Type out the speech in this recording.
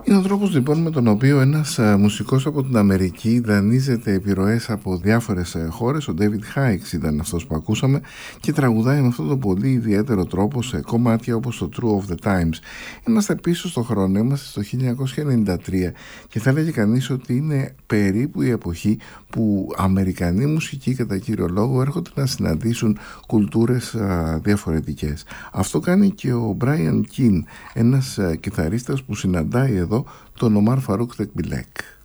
Είναι ο τρόπος λοιπόν με τον οποίο ένας μουσικός από την Αμερική δανείζεται επιρροές από διάφορες χώρες. Ο David Hikes ήταν αυτός που ακούσαμε και τραγουδάει με αυτόν τον πολύ ιδιαίτερο τρόπο σε κομμάτια όπως το True of the Times. Είμαστε πίσω στο χρόνο, είμαστε στο 1993 και θα έλεγε κανείς ότι είναι περίπου η εποχή που Αμερικανοί μουσικοί κατά κύριο λόγο έρχονται να συναντήσουν κουλτούρες διαφορετικές. Αυτό κάνει και ο Brian Keane, ένας κιθαρίστας που συναντάει εδώ τον Ομάρ Φαρούκ Τεκμπιλέκ.